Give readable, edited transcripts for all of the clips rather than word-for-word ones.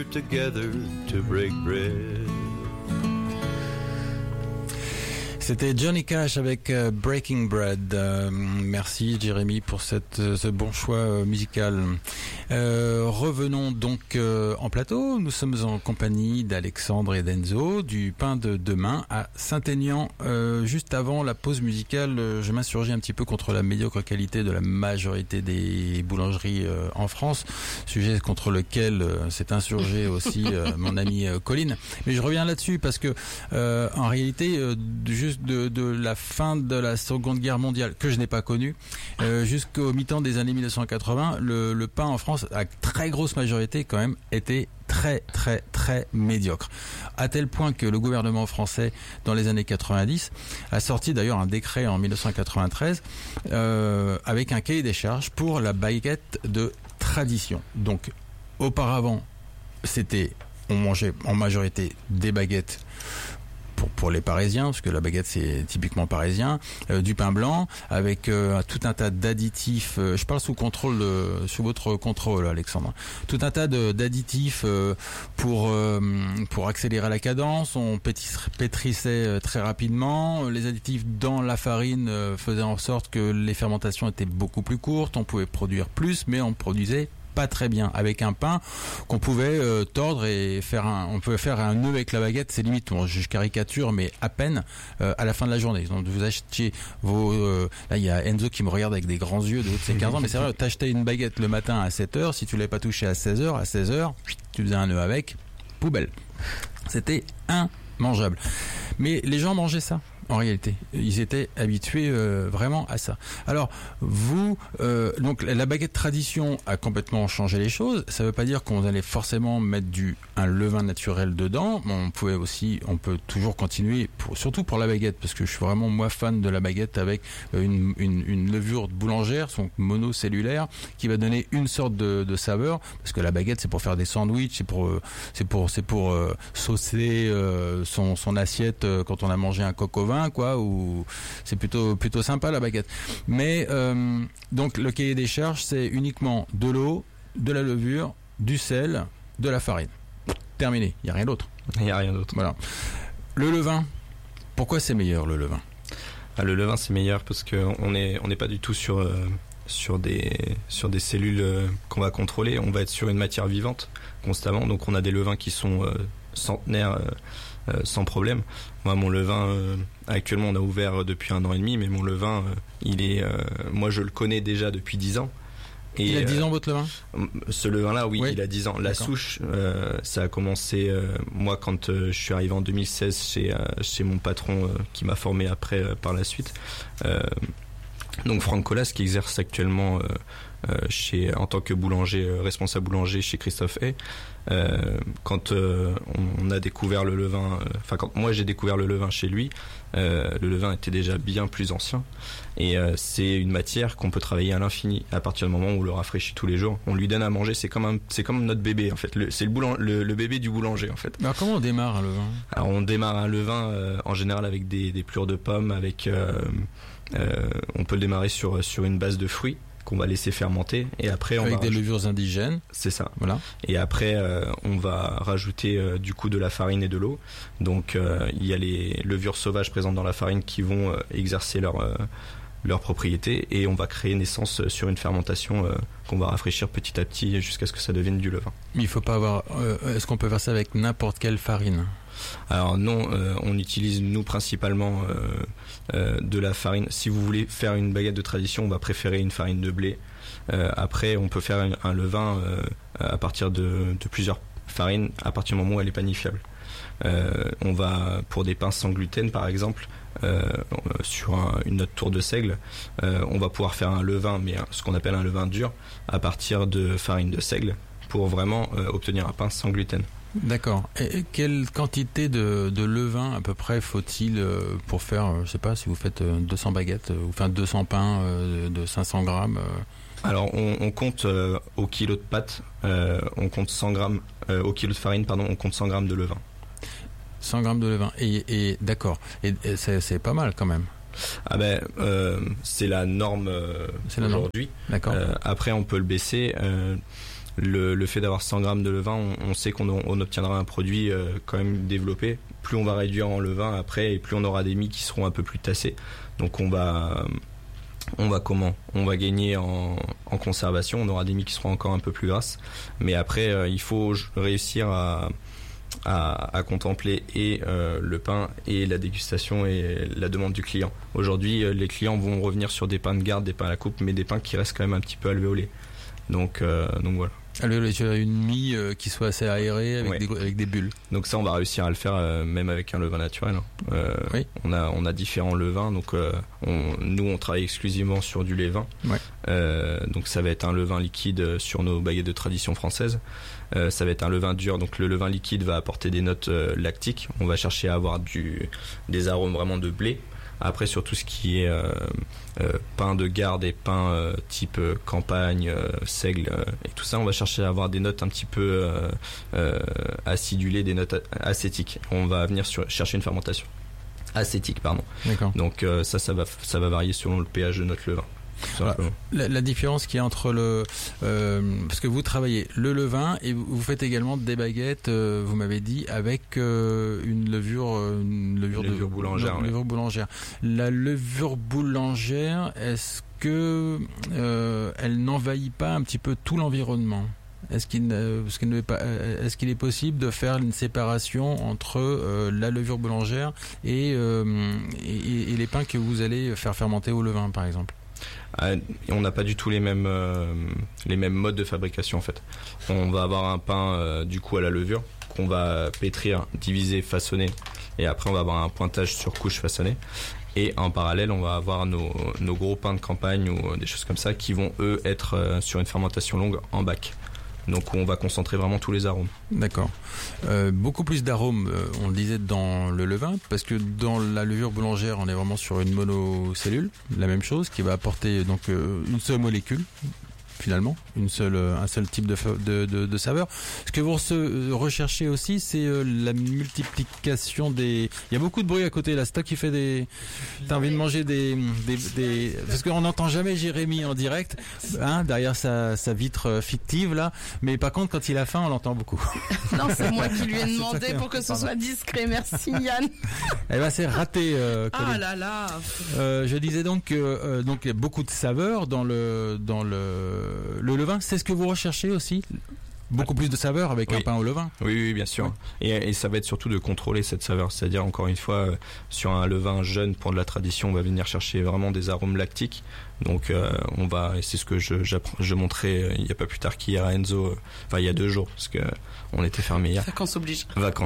Together to break bread. C'était Johnny Cash avec Breaking Bread. Merci Jérémy pour ce bon choix musical. Revenons donc en plateau. Nous sommes en compagnie d'Alexandre et d'Enzo du Pain de Demain à Saint-Aignan. Juste avant la pause musicale, je m'insurgeais un petit peu contre la médiocre qualité de la majorité des boulangeries en France, sujet contre lequel s'est insurgé aussi mon ami Colline. Mais je reviens là-dessus parce que en réalité, juste de la fin de la Seconde Guerre mondiale, que je n'ai pas connue, jusqu'au mi-temps des années 1980, le pain en France, à très grosse majorité quand même, était très très très médiocre, à tel point que le gouvernement français dans les années 90 a sorti d'ailleurs un décret en 1993 avec un cahier des charges pour la baguette de tradition. Donc auparavant on mangeait en majorité des baguettes pour les Parisiens, parce que la baguette c'est typiquement parisien, du pain blanc avec tout un tas d'additifs. Je parle sous votre contrôle, Alexandre. Tout un tas d'additifs pour accélérer la cadence. On pétrissait très rapidement. Les additifs dans la farine faisaient en sorte que les fermentations étaient beaucoup plus courtes. On pouvait produire plus, mais on produisait pas très bien, avec un pain qu'on pouvait tordre et on pouvait faire un nœud avec la baguette, c'est limite, je caricature, mais à peine à la fin de la journée. Donc vous achetiez là il y a Enzo qui me regarde avec des grands yeux de haut de ses 15 ans, mais c'est vrai, t'achetais une baguette le matin à 7h, si tu l'avais pas touché à 16h, tu faisais un nœud avec, poubelle. C'était immangeable. Mais les gens mangeaient ça. En réalité, ils étaient habitués vraiment à ça. Alors, donc la baguette tradition a complètement changé les choses. Ça veut pas dire qu'on allait forcément mettre un levain naturel dedans. On peut toujours continuer, surtout pour la baguette, parce que je suis vraiment moi fan de la baguette avec une levure boulangère, son monocellulaire, qui va donner une sorte de saveur. Parce que la baguette, c'est pour faire des sandwichs, c'est pour saucer son assiette quand on a mangé un coq au vin, ou c'est plutôt sympa la baguette. Mais donc le cahier des charges, c'est uniquement de l'eau, de la levure, du sel, de la farine. Terminé, il y a rien d'autre. Voilà. Le levain, pourquoi c'est meilleur le levain? Le levain c'est meilleur parce que on n'est pas du tout sur des cellules qu'on va contrôler, on va être sur une matière vivante constamment, donc on a des levains qui sont centenaires sans problème. Moi mon levain actuellement on a ouvert depuis 1 an et demi, mais mon levain moi je le connais déjà depuis 10 ans. Et il a 10 ans votre levain? Ce levain-là, oui, il a 10 ans. La D'accord. souche, ça a commencé, moi, quand je suis arrivé en 2016 chez mon patron qui m'a formé après par la suite. Donc Franck Colas, qui exerce actuellement en tant que boulanger, responsable boulanger chez Christophe Hay. Quand on a découvert le levain, quand moi j'ai découvert le levain chez lui, le levain était déjà bien plus ancien, et c'est une matière qu'on peut travailler à l'infini à partir du moment où on le rafraîchit tous les jours. On lui donne à manger, c'est comme notre bébé en fait. C'est le bébé du boulanger en fait. Alors comment on démarre un levain? Alors on démarre un levain en général avec des plures de pommes, on peut le démarrer sur une base de fruits qu'on va laisser fermenter, et après avec des levures indigènes. C'est ça. Voilà. Et après on va rajouter du coup de la farine et de l'eau. Donc il y a les levures sauvages présentes dans la farine qui vont exercer leurs propriétés, et on va créer naissance sur une fermentation qu'on va rafraîchir petit à petit jusqu'à ce que ça devienne du levain. Mais il faut pas avoir. Est-ce qu'on peut faire ça avec n'importe quelle farine? Alors non, on utilise nous principalement de la farine. Si vous voulez faire une baguette de tradition, on va préférer une farine de blé. Après, on peut faire un levain à partir de plusieurs farines, à partir du moment où elle est panifiable. On va, pour des pains sans gluten par exemple, sur une autre tour de seigle, on va pouvoir faire un levain, mais ce qu'on appelle un levain dur, à partir de farine de seigle, pour vraiment obtenir un pain sans gluten. D'accord. Et quelle quantité de levain à peu près faut-il pour faire, je sais pas, si vous faites 200 baguettes ou enfin 200 pains de 500 grammes Alors on compte au kilo de pâte, on compte 100 grammes, au kilo de farine, pardon, on compte 100 grammes de levain. 100 grammes de levain. Et d'accord. Et c'est pas mal quand même. Ah ben, c'est la norme aujourd'hui. D'accord. Après, on peut le baisser. le fait d'avoir 100 grammes de levain, on sait qu'on obtiendra un produit quand même développé. Plus on va réduire en levain après, et plus on aura des mie qui seront un peu plus tassés. Donc on va gagner en conservation. On aura des mie qui seront encore un peu plus grasses. Mais après, il faut réussir à contempler et le pain et la dégustation et la demande du client. Aujourd'hui, les clients vont revenir sur des pains de garde, des pains à la coupe, mais des pains qui restent quand même un petit peu alvéolés. Donc voilà. Alvéolés, tu as une mie qui soit assez aérée avec des bulles. Donc ça, on va réussir à le faire même avec un levain naturel. Oui. On a différents levains. Donc nous, on travaille exclusivement sur du levain. Ouais. Donc ça va être un levain liquide sur nos baguettes de tradition française. Ça va être un levain dur. Donc le levain liquide va apporter des notes lactiques. On va chercher à avoir des arômes vraiment de blé. Après, sur tout ce qui est pain de garde et pain type campagne, seigle et tout ça, on va chercher à avoir des notes un petit peu acidulées, des notes acétiques. On va venir chercher une fermentation acétique, pardon. D'accord. Donc ça va varier selon le pH de notre levain. Voilà. La différence qu'il y a entre parce que vous travaillez le levain et vous faites également des baguettes, vous m'avez dit, avec une levure boulangère. Une levure boulangère. La levure boulangère, est-ce que elle n'envahit pas un petit peu tout l'environnement? Est-ce qu'il est possible de faire une séparation entre la levure boulangère et les pains que vous allez faire fermenter au levain, par exemple? On n'a pas du tout les mêmes modes de fabrication en fait. On va avoir un pain du coup à la levure qu'on va pétrir, diviser, façonner, et après on va avoir un pointage sur couche façonnée. Et en parallèle, on va avoir nos gros pains de campagne ou des choses comme ça qui vont eux être sur une fermentation longue en bac. Donc on va concentrer vraiment tous les arômes. D'accord. Beaucoup plus d'arômes, on le disait, dans le levain, parce que dans la levure boulangère, on est vraiment sur une monocellule, la même chose, qui va apporter donc une seule molécule, finalement, un seul type de saveur. Ce que vous recherchez aussi, c'est la multiplication des... Il y a beaucoup de bruit à côté là, c'est toi qui fais des... T'as envie de manger des... Parce qu'on n'entend jamais Jérémy en direct, hein, derrière sa vitre fictive là, mais par contre quand il a faim, on l'entend beaucoup. Non, c'est moi qui lui ai demandé pour que ce soit discret, merci Yann. Eh ben c'est raté. Ah là là. Je disais donc il y a beaucoup de saveurs dans le levain, c'est ce que vous recherchez aussi? Beaucoup plus de saveur avec un pain au levain? Oui, bien sûr. Oui. Et ça va être surtout de contrôler cette saveur. C'est-à-dire, encore une fois, sur un levain jeune pour de la tradition, on va venir chercher vraiment des arômes lactiques. Donc, et c'est ce que je montrais il n'y a pas plus tard qu'hier à Enzo, il y a 2 jours, parce que on était fermé hier. Vacances oblige.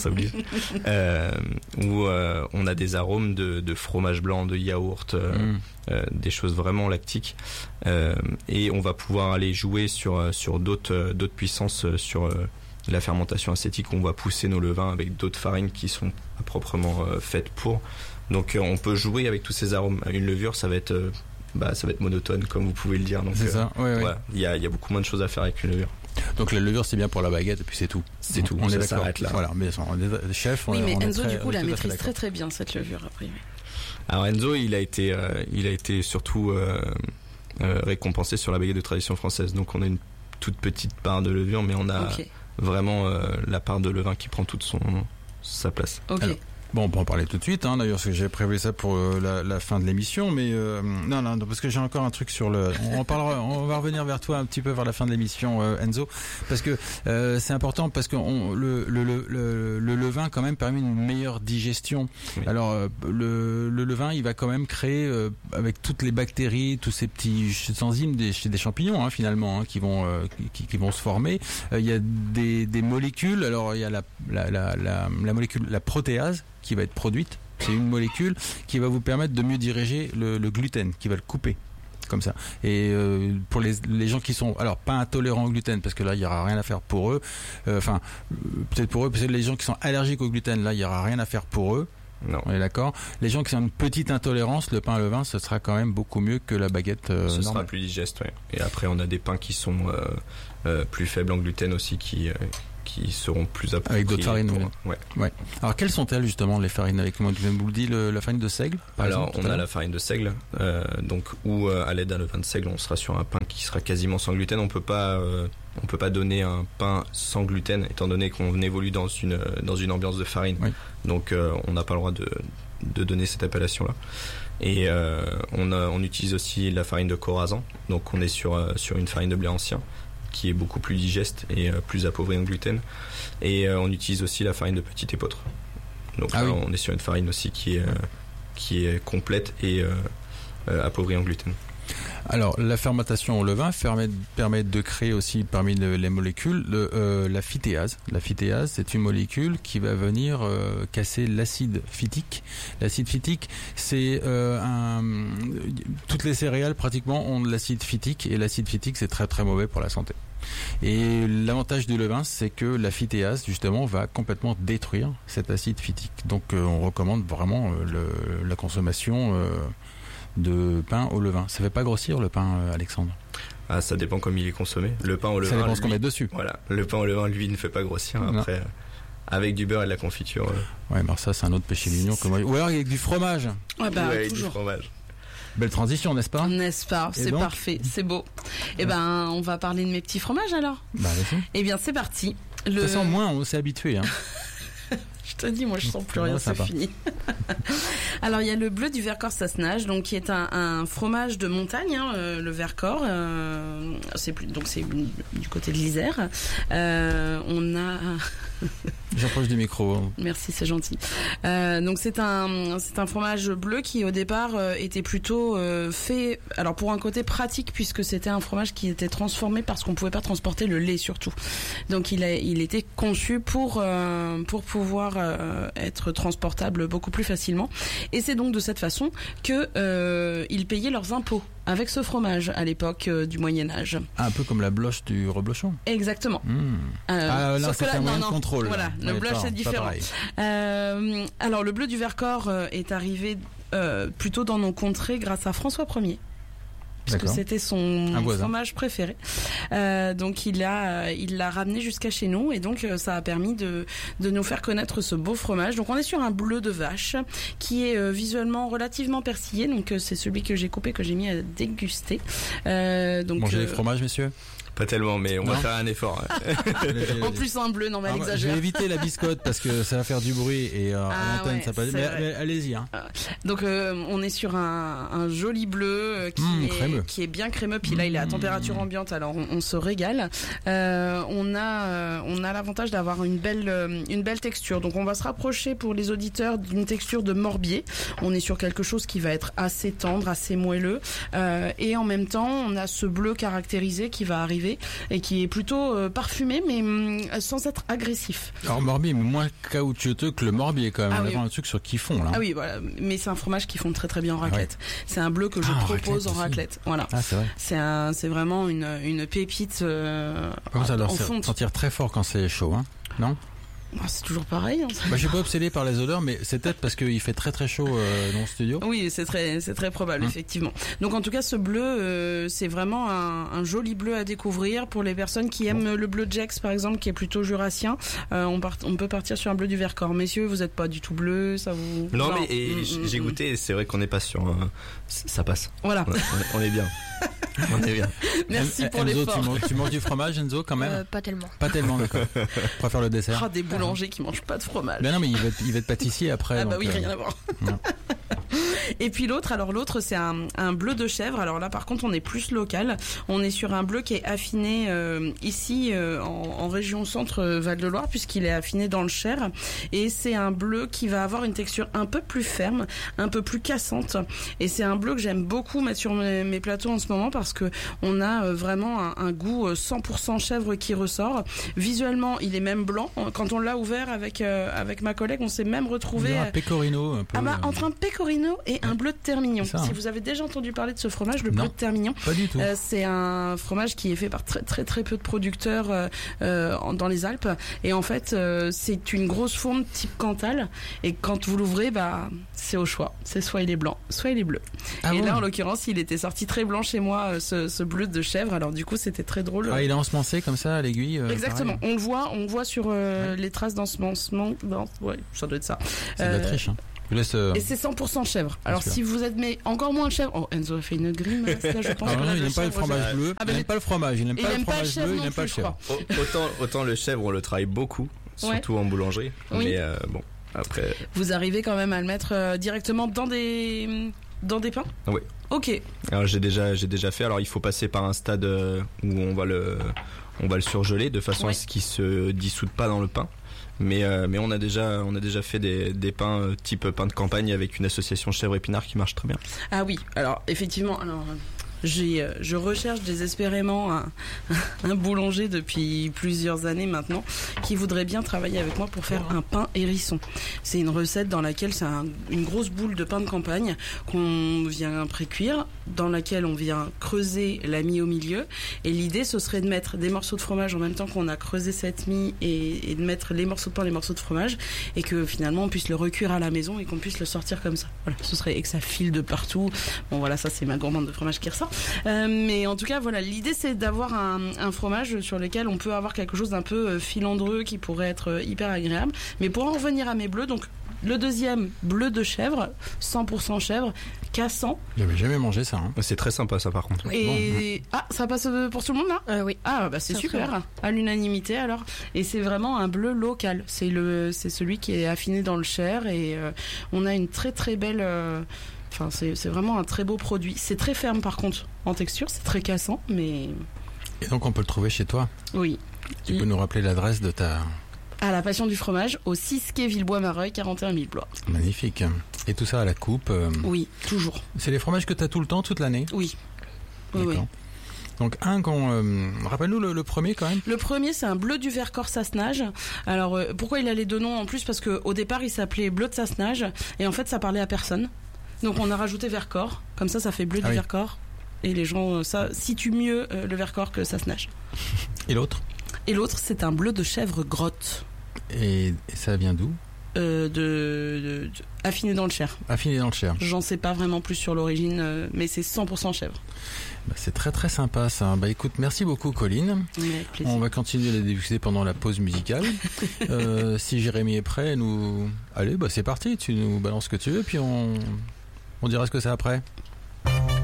Où on a des arômes de fromage blanc, de yaourt, des choses vraiment lactiques. Et on va pouvoir aller jouer sur d'autres puissances sur la fermentation acétique. On va pousser nos levains avec d'autres farines qui sont proprement faites pour. Donc on peut jouer avec tous ces arômes. Une levure, ça va être monotone, comme vous pouvez le dire. Donc, c'est ça. Il y a beaucoup moins de choses à faire avec une levure. Donc la levure, c'est bien pour la baguette et puis c'est tout. C'est tout. On est d'accord. S'arrête là. Voilà, mais on est chef. Oui, mais Enzo du coup la maîtrise très très bien cette levure après. Alors Enzo, il a été surtout récompensé sur la baguette de tradition française. Donc on a une toute petite part de levure, mais on a vraiment la part de levain qui prend toute sa place. Ok. Alors, bon, on peut en parler tout de suite, hein, d'ailleurs, parce que j'ai prévu ça pour la fin de l'émission, mais non, parce que j'ai encore un truc sur on va revenir vers toi un petit peu vers la fin de l'émission, Enzo, parce que c'est important, parce que le levain quand même permet une meilleure digestion. Oui. Alors le levain, il va quand même créer avec toutes les bactéries, tous ces petits enzymes des champignons, hein, finalement, hein, qui vont se former. Il y a des molécules. Alors il y a la molécule, la protéase, qui va être produite. C'est une molécule qui va vous permettre de mieux diriger le gluten, qui va le couper comme ça. Et pour les gens qui sont alors pas intolérants au gluten, parce que là il y aura rien à faire pour eux, peut-être pour eux, parce que les gens qui sont allergiques au gluten, là il y aura rien à faire pour eux. Non. On est d'accord. Les gens qui ont une petite intolérance, le pain à levain, ce sera quand même beaucoup mieux que la baguette ce normale. Sera plus digeste, ouais. Et après on a des pains qui sont plus faibles en gluten aussi, qui qui seront plus appropriées. Avec d'autres farines, ouais. Alors quelles sont-elles justement les farines avec moi? Tu vous le dis, la farine de seigle par Alors exemple, on a la farine de seigle, donc où à l'aide d'un levain de seigle, on sera sur un pain qui sera quasiment sans gluten. On peut pas donner un pain sans gluten étant donné qu'on évolue dans une ambiance de farine. Oui. Donc on n'a pas le droit de donner cette appellation là. Et on utilise aussi la farine de Corazan. Donc on est sur une farine de blé ancien qui est beaucoup plus digeste et plus appauvrie en gluten. Et on utilise aussi la farine de petit épeautre. Donc là, on est sur une farine aussi qui est complète et appauvrie en gluten. Alors, la fermentation au levain permet de créer aussi parmi les molécules la phytéase. La phytéase, c'est une molécule qui va venir casser l'acide phytique. L'acide phytique, c'est toutes les céréales pratiquement ont de l'acide phytique et l'acide phytique, c'est très très mauvais pour la santé. Et l'avantage du levain, c'est que la phytéase, justement, va complètement détruire cet acide phytique. Donc, on recommande vraiment la consommation de pain au levain. Ça fait pas grossir le pain, Alexandre? Ah, ça dépend comment il est consommé. Le pain au levain, ça dépend ce qu'on met dessus. Voilà, le pain au levain, lui, ne fait pas grossir. Après, avec du beurre et de la confiture. Ouais, mais ça, c'est un autre péché mignon. Ou alors avec du fromage. Ouais, avec toujours. Du fromage. Belle transition, n'est-ce pas? N'est-ce pas? C'est parfait, c'est beau. Et on va parler de mes petits fromages alors. Vas-y. Eh bien, c'est parti. De toute façon, moins on s'est habitué. Je te dis, moi je sens plus rien, c'est fini. Alors il y a le bleu du Vercors Sassenage, donc qui est un fromage de montagne, le Vercors. C'est du côté de l'Isère. On a. J'approche du micro. Merci, c'est gentil. Donc c'est un fromage bleu qui au départ était plutôt fait, alors pour un côté pratique puisque c'était un fromage qui était transformé parce qu'on pouvait pas transporter le lait surtout. Donc il était conçu pour pouvoir être transportable beaucoup plus facilement. Et c'est donc de cette façon que ils payaient leurs impôts avec ce fromage à l'époque du Moyen-Âge. Un peu comme la bloche du reblochon. Exactement. Là, c'est un moyen de contrôle. Voilà, le bloch c'est différent. Alors le bleu du Vercors est arrivé plutôt dans nos contrées grâce à François Ier. Parce que c'était son fromage préféré. Donc il l'a ramené jusqu'à chez nous et donc ça a permis de nous faire connaître ce beau fromage. Donc on est sur un bleu de vache qui est visuellement relativement persillé. Donc c'est celui que j'ai coupé, que j'ai mis à déguster. Mangez les fromages, messieurs? Pas tellement, mais on va faire un effort. En plus un bleu, non mais elle exagère. Je vais éviter la biscotte parce que ça va faire du bruit et à l'antenne ça passe. Mais allez-y. Donc on est sur un joli bleu qui est bien crémeux. Puis là il est à température ambiante, alors on se régale. On a l'avantage d'avoir une belle texture. Donc on va se rapprocher pour les auditeurs d'une texture de morbier. On est sur quelque chose qui va être assez tendre, assez moelleux, et en même temps on a ce bleu caractérisé qui va arriver et qui est plutôt parfumé mais sans être agressif. Alors morbier moins caoutchouteux que le morbier quand même. On a vraiment un truc sur qui fond là. Ah oui, voilà, mais c'est un fromage qui fond très très bien en raclette. C'est un bleu que je propose en raclette. Voilà. Ah, c'est vrai. C'est vraiment une pépite Comment ça doit sentir très fort quand c'est chaud, hein? Non? C'est toujours pareil. Je suis pas obsédé par les odeurs, mais c'est peut-être parce qu'il fait très très chaud dans le studio. Oui, c'est très probable, effectivement. Donc en tout cas, ce bleu, c'est vraiment un joli bleu à découvrir pour les personnes qui aiment le bleu Jex, par exemple, qui est plutôt jurassien. On peut partir sur un bleu du Vercors. Messieurs, vous n'êtes pas du tout bleu, ça vous... Non, mais j'ai goûté et c'est vrai qu'on n'est pas sur... ça passe. Voilà. On est bien. On est bien. Merci pour l'effort. Tu manges du fromage, Enzo, quand même? Pas tellement. Pas tellement, d'accord. On va faire le dessert. Des boulangers qui mangent pas de fromage. Ben non, mais il va être pâtissier après. Ah bah oui, rien à voir. Et puis l'autre, c'est un bleu de chèvre. Alors là, par contre, on est plus local. On est sur un bleu qui est affiné ici en région centre Val-de-Loire, puisqu'il est affiné dans le Cher. Et c'est un bleu qui va avoir une texture un peu plus ferme, un peu plus cassante. Et c'est un bleu que j'aime beaucoup mettre sur mes plateaux en ce moment parce que on a vraiment un goût 100% chèvre qui ressort. Visuellement, il est même blanc. Quand on l'a ouvert avec ma collègue, on s'est même retrouvé un pecorino un peu. Entre un pecorino et un bleu de Termignon. C'est ça, Si vous avez déjà entendu parler de ce fromage, le Non. bleu de Termignon, Pas du tout. c'est un fromage qui est fait par très très très peu de producteurs dans les Alpes. Et en fait, c'est une grosse fourme type Cantal. Et quand vous l'ouvrez, c'est au choix. C'est soit il est blanc, soit il est bleu. Ah et bon là, en l'occurrence, il était sorti très blanc chez moi, ce bleu de chèvre. Alors du coup, c'était très drôle. Ah, il est ensemencé comme ça à l'aiguille. Exactement. Pareil. On le voit sur les traces d'ensemencement. Ouais, ça doit être ça. C'est de la triche. Hein. Je laisse. Et c'est 100% chèvre. Alors sûr. si vous êtes encore moins chèvre. Oh, Enzo a fait une grimace là, je pense. Ah que non, là, il n'aime pas le chèvre, fromage bleu. Ah, Il n'aime pas le fromage. Il n'aime Et pas il le aime pas le fromage chèvre bleu. Il non n'aime pas le plus, je chèvre. crois. Autant le chèvre, on le travaille beaucoup, surtout en boulangerie. Oui. Mais bon, après. Vous arrivez quand même à le mettre directement dans des pains? Oui. Ok. Alors j'ai déjà fait. Alors il faut passer par un stade où on va le surgeler de façon à ce qu'il se dissoude pas dans le pain. Mais on a déjà fait des pains type pain de campagne avec une association chèvre épinard qui marche très bien. Ah oui. Alors effectivement. Je recherche désespérément un boulanger depuis plusieurs années maintenant qui voudrait bien travailler avec moi pour faire un pain hérisson. C'est une recette dans laquelle c'est une grosse boule de pain de campagne qu'on vient pré-cuire, dans laquelle on vient creuser la mie au milieu. Et l'idée, ce serait de mettre des morceaux de fromage en même temps qu'on a creusé cette mie et de mettre les morceaux de pain, les morceaux de fromage et que finalement on puisse le recuire à la maison et qu'on puisse le sortir comme ça. Voilà, ce serait et que ça file de partout. Bon voilà, ça c'est ma gourmande de fromage qui ressort. Mais en tout cas, voilà, l'idée c'est d'avoir un fromage sur lequel on peut avoir quelque chose d'un peu filandreux qui pourrait être hyper agréable. Mais pour en revenir à mes bleus, donc le deuxième, bleu de chèvre, 100% chèvre, cassant. J'avais jamais mangé ça. Hein. C'est très sympa ça par contre. Et ça passe pour tout le monde là? Oui. Ah c'est super, à l'unanimité alors. Et c'est vraiment un bleu local. C'est celui qui est affiné dans le Cher et on a une très très belle. Enfin, c'est vraiment un très beau produit. C'est très ferme par contre en texture, c'est très cassant, mais. Et donc on peut le trouver chez toi. Oui. Tu peux nous rappeler l'adresse de ta. À la Passion du Fromage, au 6 quai Villebois-Mareuil, 41 000 Blois. Magnifique. Et tout ça à la coupe. Oui, toujours. C'est les fromages que tu as tout le temps, toute l'année? Oui. Oui, D'accord. oui. Donc rappelle-nous le premier quand même. Le premier, c'est un bleu du Vercors Sassenage. Alors pourquoi il a les deux noms en plus? Parce qu'au départ, il s'appelait bleu de Sassenage et en fait, ça parlait à personne. Donc on a rajouté Vercors, comme ça fait bleu du Vercors. Et les gens situent mieux le Vercors que Sassenage. Et l'autre? Et l'autre, c'est un bleu de chèvre grotte. Et ça vient d'où? Affiné dans le Cher. Affiné dans le Cher. J'en sais pas vraiment plus sur l'origine, mais c'est 100% chèvre. C'est très très sympa ça. Écoute, merci beaucoup Colline. Avec plaisir. On va continuer à les déguster pendant la pause musicale. Si Jérémy est prêt, allez, c'est parti. Tu nous balances ce que tu veux, puis on dira ce que c'est après.